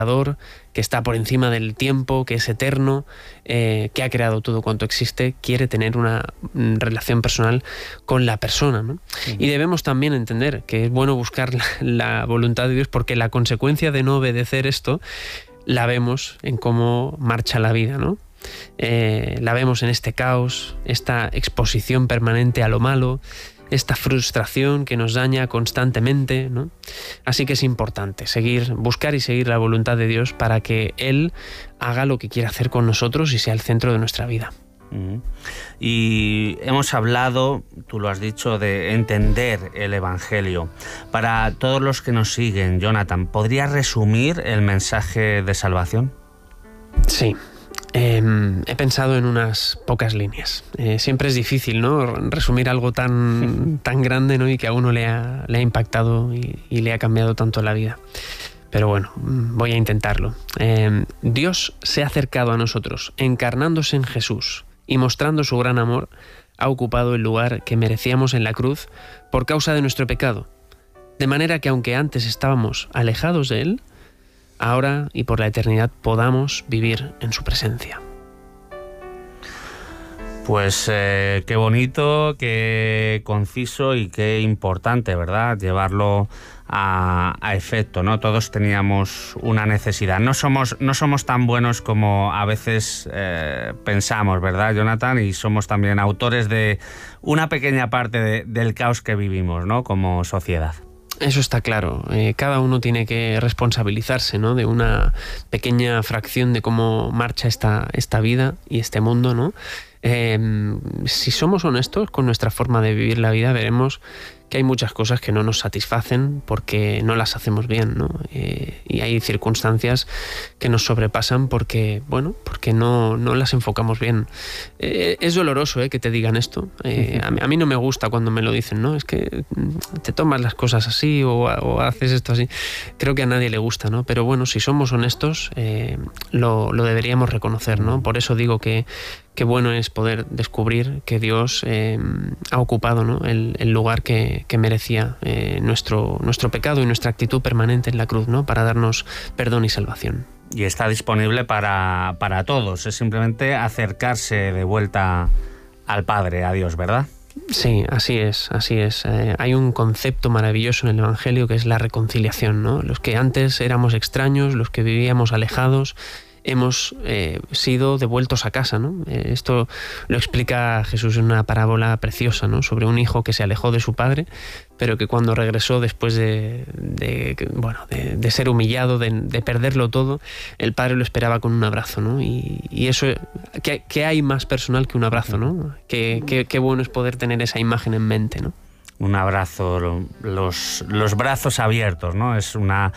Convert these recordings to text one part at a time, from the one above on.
que está por encima del tiempo, que es eterno, que ha creado todo cuanto existe, quiere tener una relación personal con la persona, ¿no? Y debemos también entender que es bueno buscar la voluntad de Dios, porque la consecuencia de no obedecer esto la vemos en cómo marcha la vida, ¿no? La vemos en este caos, esta exposición permanente a lo malo, esta frustración que nos daña constantemente, ¿no? Así que es importante buscar y seguir la voluntad de Dios para que Él haga lo que quiera hacer con nosotros y sea el centro de nuestra vida. Y hemos hablado, tú lo has dicho, de entender el Evangelio. Para todos los que nos siguen, Jonathan, ¿podrías resumir el mensaje de salvación? Sí. He pensado en unas pocas líneas. Siempre es difícil, ¿no?, resumir algo tan grande, ¿no?, y que a uno le ha impactado y le ha cambiado tanto la vida. Pero bueno, voy a intentarlo. Dios se ha acercado a nosotros, encarnándose en Jesús y mostrando su gran amor, ha ocupado el lugar que merecíamos en la cruz por causa de nuestro pecado. De manera que aunque antes estábamos alejados de Él, ahora y por la eternidad podamos vivir en su presencia. Pues qué bonito, qué conciso y qué importante, ¿verdad?, llevarlo a efecto, ¿no? Todos teníamos una necesidad. No somos tan buenos como a veces pensamos, ¿verdad, Jonathan? Y somos también autores de una pequeña parte del caos que vivimos, ¿no?, como sociedad. Eso está claro. Cada uno tiene que responsabilizarse, ¿no?, de una pequeña fracción de cómo marcha esta vida y este mundo, ¿no? Si somos honestos con nuestra forma de vivir la vida, veremos que hay muchas cosas que no nos satisfacen porque no las hacemos bien, ¿no? Y hay circunstancias que nos sobrepasan porque no las enfocamos bien. Es doloroso, que te digan esto. A mí no me gusta cuando me lo dicen, ¿no? Es que te tomas las cosas así o haces esto así. Creo que a nadie le gusta, ¿no? Pero bueno, si somos honestos, lo deberíamos reconocer, ¿no? Por eso digo que qué bueno es poder descubrir que Dios ha ocupado, ¿no?, el lugar que merecía nuestro pecado y nuestra actitud permanente en la cruz, ¿no?, para darnos perdón y salvación. Y está disponible para todos, es simplemente acercarse de vuelta al Padre, a Dios, ¿verdad? Sí, así es. Hay un concepto maravilloso en el Evangelio que es la reconciliación, ¿no? Los que antes éramos extraños, los que vivíamos alejados, hemos sido devueltos a casa, ¿no? Esto lo explica Jesús en una parábola preciosa, ¿no?, sobre un hijo que se alejó de su padre, pero que cuando regresó después de ser humillado, de perderlo todo, el padre lo esperaba con un abrazo, ¿no? Y eso, ¿qué hay más personal que un abrazo, ¿no? Qué bueno es poder tener esa imagen en mente, ¿no? Un abrazo, los brazos abiertos, ¿no? Es una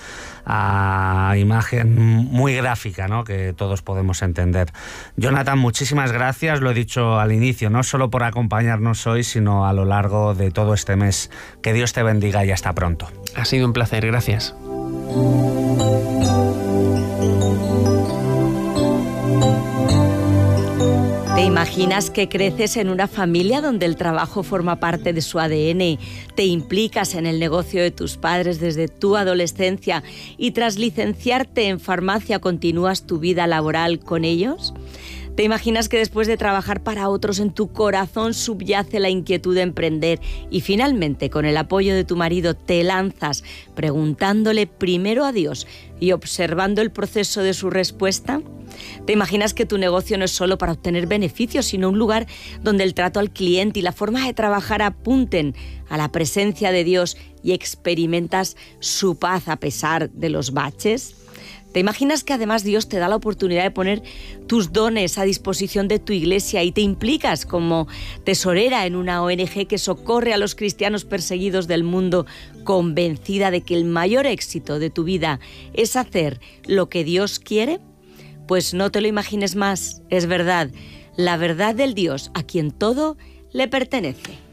imagen muy gráfica, ¿no?, que todos podemos entender. Jonathan, muchísimas gracias, lo he dicho al inicio, no solo por acompañarnos hoy, sino a lo largo de todo este mes. Que Dios te bendiga y hasta pronto. Ha sido un placer, gracias. ¿Te imaginas que creces en una familia donde el trabajo forma parte de su ADN? ¿Te implicas en el negocio de tus padres desde tu adolescencia y tras licenciarte en farmacia continúas tu vida laboral con ellos? ¿Te imaginas que después de trabajar para otros en tu corazón subyace la inquietud de emprender y finalmente con el apoyo de tu marido te lanzas preguntándole primero a Dios y observando el proceso de su respuesta? ¿Te imaginas que tu negocio no es solo para obtener beneficios, sino un lugar donde el trato al cliente y la forma de trabajar apunten a la presencia de Dios y experimentas su paz a pesar de los baches? ¿Te imaginas que además Dios te da la oportunidad de poner tus dones a disposición de tu iglesia y te implicas como tesorera en una ONG que socorre a los cristianos perseguidos del mundo, convencida de que el mayor éxito de tu vida es hacer lo que Dios quiere? Pues no te lo imagines más, es verdad, la verdad del Dios a quien todo le pertenece.